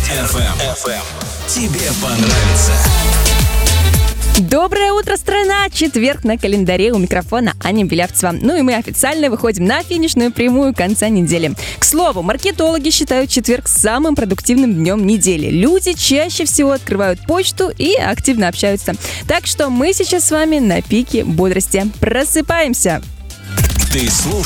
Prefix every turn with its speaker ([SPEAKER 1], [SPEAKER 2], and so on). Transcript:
[SPEAKER 1] FM. Тебе понравится.
[SPEAKER 2] Доброе утро, страна! Четверг на календаре, у микрофона Аня Белявцева. Ну и мы официально выходим на финишную прямую конца недели. К слову, маркетологи считают четверг самым продуктивным днем недели. Люди чаще всего открывают почту и активно общаются. Так что мы сейчас с вами на пике бодрости. Просыпаемся!
[SPEAKER 1] Ты слушаешь